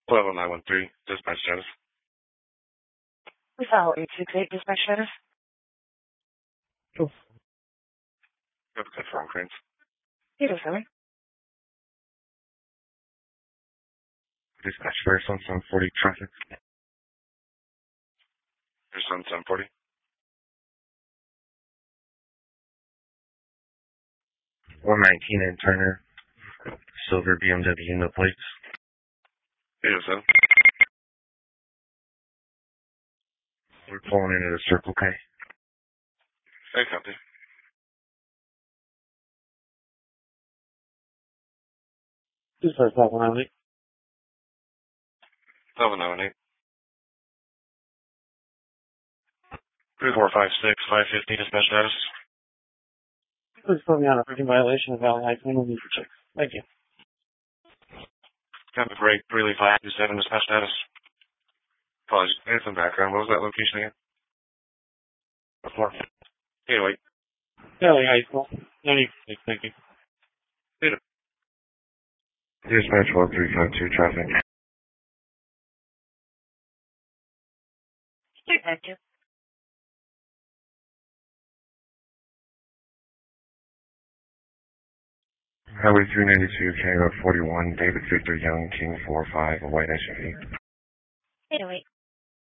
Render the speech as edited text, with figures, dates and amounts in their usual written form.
Level 913, dispatch status. We follow 868, dispatch status. Oh. Go to confirm, Cranes. 807. Dispatch, there's on 740 traffic. There's on 740. 119 in Turner. Silver BMW, no plates. 807. We're pulling into the Circle K. Hey, copy. Dispatch 1198. 1198. 3456, 550, dispatch status. Please put me on a parking violation of Valley Heights. We need for checks. Thank you. Copy break, 38527, dispatch status. Apologies, there's some background. What was that location again? Before. 808. Valley High School. 96, thank you. Dispatch 1352, traffic. Thank you. Highway 392, K Road 41, David Victor Young, King 45, a white SUV. 808.